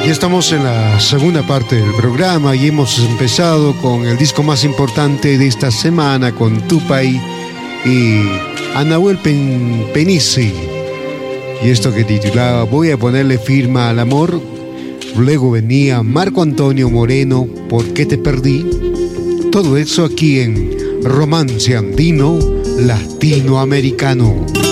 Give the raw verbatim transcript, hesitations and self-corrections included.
Ya estamos en la segunda parte del programa y hemos empezado con el disco más importante de esta semana, con Tupac y Anahuel Pen Penici. Y esto que titulaba Voy a ponerle firma al amor. Luego venía Marco Antonio Moreno, ¿Por qué te perdí? Todo eso aquí en Romance Andino Latinoamericano.